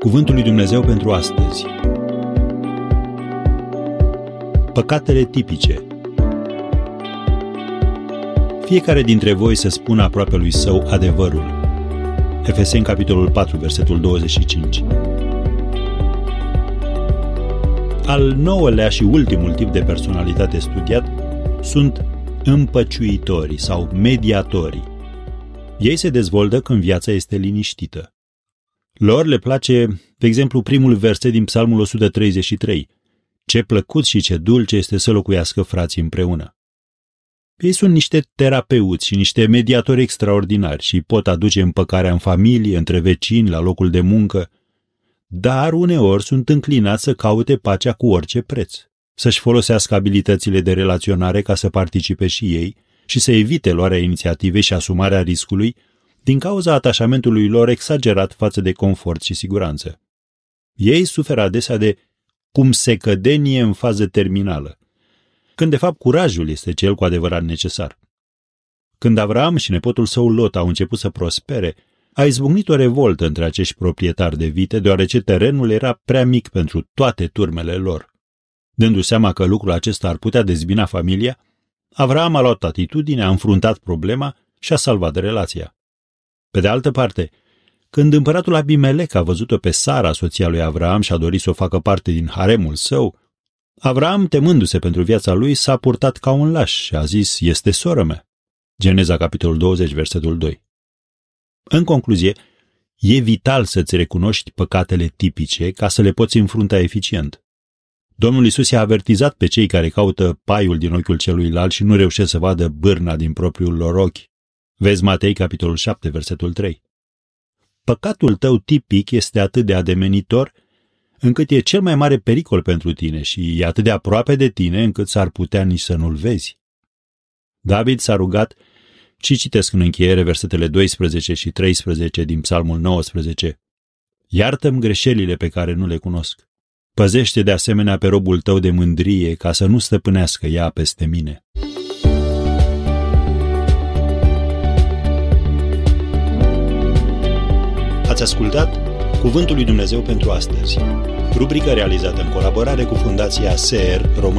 Cuvântul lui Dumnezeu pentru astăzi. Păcatele tipice. Fiecare dintre voi să spună aproapelui său adevărul. Efeseni, capitolul 4, versetul 25. Al 9-lea și ultimul tip de personalitate studiat sunt împăciuitorii sau mediatorii. Ei se dezvoltă când viața este liniștită. Lor le place, de exemplu, primul verset din Psalmul 133. Ce plăcut și ce dulce este să locuiască frații împreună. Ei sunt niște terapeuți și niște mediatori extraordinari și pot aduce împăcarea în familie, între vecini, la locul de muncă, dar uneori sunt înclinați să caute pacea cu orice preț, să-și folosească abilitățile de relaționare ca să participe și ei și să evite luarea inițiativei și asumarea riscului din cauza atașamentului lor exagerat față de confort și siguranță. Ei suferă adesea de cumsecădenie în fază terminală, când de fapt curajul este cel cu adevărat necesar. Când Avraam și nepotul său Lot au început să prospere, a izbucnit o revoltă între acești proprietari de vite, deoarece terenul era prea mic pentru toate turmele lor. Dându-și seama că lucrul acesta ar putea dezbina familia, Avraam a luat atitudine, a înfruntat problema și a salvat relația. Pe de altă parte, când împăratul Abimelec a văzut-o pe Sara, soția lui Avraam, și a dorit să o facă parte din haremul său, Avraam, temându-se pentru viața lui, s-a purtat ca un laș și a zis, este soră mea. Geneza, capitolul 20, versetul 2. În concluzie, e vital să-ți recunoști păcatele tipice ca să le poți înfrunta eficient. Domnul Iisus i-a avertizat pe cei care caută paiul din ochiul celuilalt și nu reușesc să vadă bârna din propriul lor ochi. Vezi Matei, capitolul 7, versetul 3. Păcatul tău tipic este atât de ademenitor încât e cel mai mare pericol pentru tine și e atât de aproape de tine încât s-ar putea nici să nu-l vezi. David s-a rugat și citesc în încheiere versetele 12 și 13 din Psalmul 19. Iartă-mi greșelile pe care nu le cunosc. Păzește de asemenea pe robul tău de mândrie ca să nu stăpânească ea peste mine. Ați ascultat Cuvântul lui Dumnezeu pentru astăzi, rubrică realizată în colaborare cu Fundația SER România.